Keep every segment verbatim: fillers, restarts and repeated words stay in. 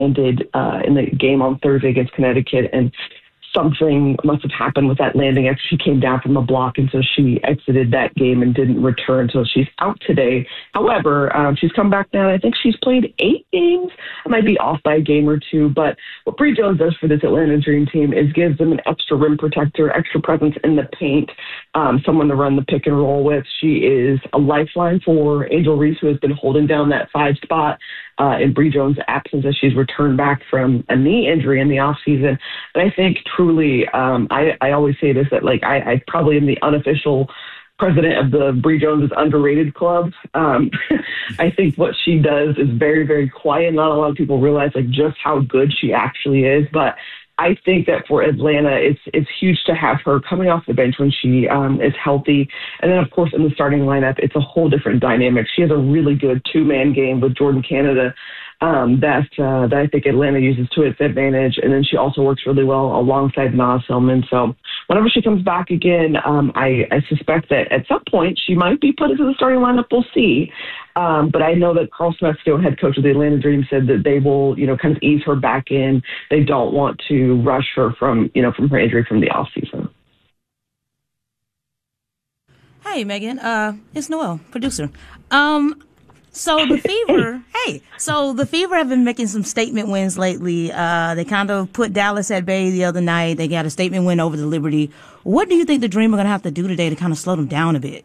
landed uh, in the game on Thursday against Connecticut, and something must have happened with that landing after she came down from the block, and so she exited that game and didn't return, so she's out today. However, um, she's come back now. I think she's played eight games. I might be off by a game or two, but what Bree Jones does for this Atlanta Dream team is gives them an extra rim protector, extra presence in the paint, um, someone to run the pick and roll with. She is a lifeline for Angel Reese, who has been holding down that five spot uh, in Bree Jones' absence as she's returned back from a knee injury in the offseason. But I think truly, um, I, I always say this, that like I, I probably am the unofficial president of the Bree Jones is underrated club. Um, I think what she does is very, very quiet. Not a lot of people realize like just how good she actually is. But I think that for Atlanta, it's it's huge to have her coming off the bench when she um, is healthy. And then, of course, in the starting lineup, it's a whole different dynamic. She has a really good two-man game with Jordan Canada um, that, uh, that I think Atlanta uses to its advantage. And then she also works really well alongside Naz Hillman. So whenever she comes back again, um, I, I suspect that at some point she might be put into the starting lineup. We'll see. Um, but I know that Carl Smethfield, head coach of the Atlanta Dream, said that they will, you know, kind of ease her back in. They don't want to rush her from, you know, from her injury from the offseason. Hey, Megan. Uh, it's Noel, producer. Um, so the Fever, hey, so the Fever have been making some statement wins lately. Uh, they kind of put Dallas at bay the other night. They got a statement win over the Liberty. What do you think the Dream are going to have to do today to kind of slow them down a bit?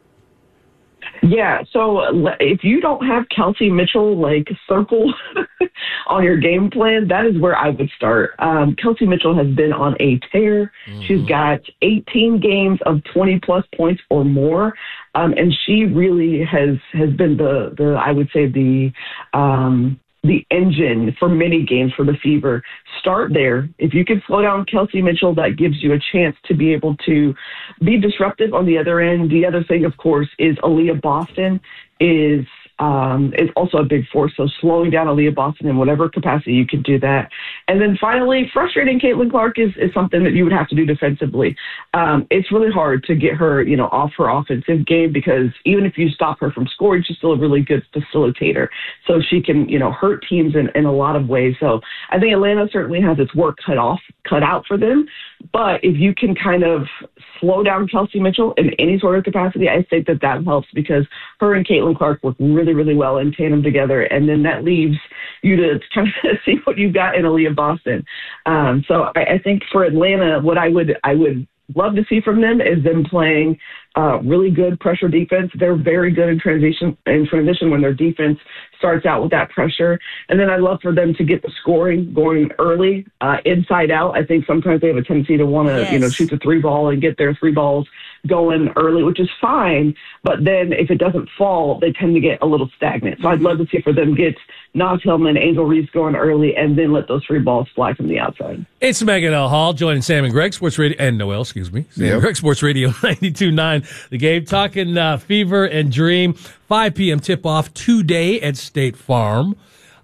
Yeah, so if you don't have Kelsey Mitchell, like, circle on your game plan, that is where I would start. Um, Kelsey Mitchell has been on a tear. Mm-hmm. She's got eighteen games of twenty-plus points or more, um, and she really has, has been the, the, I would say, the um, the engine for many games for the Fever. Start there. If you can slow down Kelsey Mitchell, that gives you a chance to be able to be disruptive on the other end. The other thing, of course, is Aaliyah Boston is um, is also a big force. So slowing down Aaliyah Boston in whatever capacity you can do that. And then finally, frustrating Caitlin Clark is, is something that you would have to do defensively. Um, it's really hard to get her, you know, off her offensive game, because even if you stop her from scoring, she's still a really good facilitator. So she can, you know, hurt teams in, in a lot of ways. So I think Atlanta certainly has its work cut off, cut out for them. But if you can kind of slow down Kelsey Mitchell in any sort of capacity, I think that that helps, because her and Caitlin Clark work really, really well in tandem together. And then that leaves you to kind of see what you've got in Aaliyah Boston. Um, so I, I think for Atlanta, what I would, I would love to see from them is them playing uh, really good pressure defense. They're very good in transition, in transition when their defense starts out with that pressure. And then I love for them to get the scoring going early, uh, inside out. I think sometimes they have a tendency to want to, yes. you know, shoot the three ball and get their three balls going early, which is fine. But then if it doesn't fall, they tend to get a little stagnant. So I'd love to see for them get Naz Hillman, Angel Reese going early, and then let those three balls fly from the outside. It's Megan L. Hall joining Sam and Greg, Sports Radio, and Noel, excuse me, Sam yep. and Greg, Sports Radio ninety-two point nine. The Game, talking uh, Fever and Dream. five p.m. tip-off today at State Farm.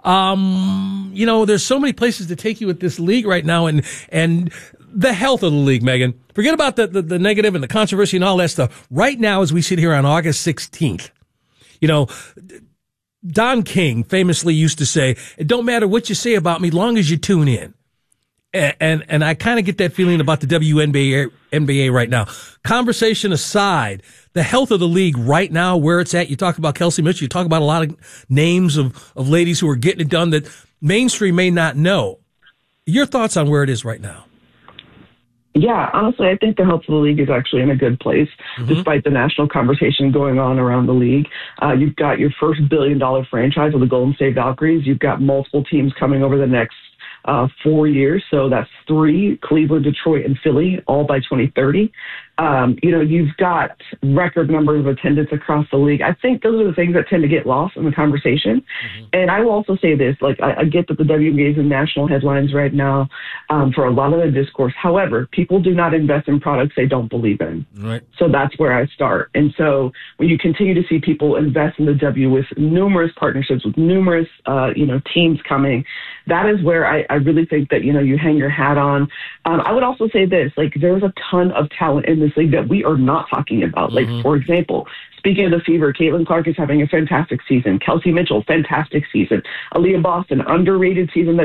Um, you know, there's so many places to take you with this league right now, and and the health of the league, Megan. Forget about the, the, the negative and the controversy and all that stuff. Right now, as we sit here on August sixteenth, you know, Don King famously used to say, it don't matter what you say about me, long as you tune in. And, and, and I kind of get that feeling about the W N B A, N B A right now. Conversation aside, the health of the league right now, where it's at, you talk about Kelsey Mitchell, you talk about a lot of names of, of ladies who are getting it done that mainstream may not know. Your thoughts on where it is right now? Yeah, honestly, I think the health of the league is actually in a good place, mm-hmm. despite the national conversation going on around the league. Uh, you've got your first billion-dollar franchise with the Golden State Valkyries. You've got multiple teams coming over the next uh, four years, so that's three, Cleveland, Detroit, and Philly, all by twenty thirty. Um, you know, you've got record numbers of attendance across the league. I think those are the things that tend to get lost in the conversation. Mm-hmm. And I will also say this, like, I, I get that the W N B A is in national headlines right now um, for a lot of the discourse. However, people do not invest in products they don't believe in. Right. So that's where I start. And so when you continue to see people invest in the W with numerous partnerships, with numerous, uh, you know, teams coming, that is where I, I really think that, you know, you hang your hat on. Um, I would also say this, like, there's a ton of talent in the this league that we are not talking about. Mm-hmm. Like, for example, speaking of the Fever, Caitlin Clark is having a fantastic season. Kelsey Mitchell, fantastic season. Aaliyah Boston, underrated season that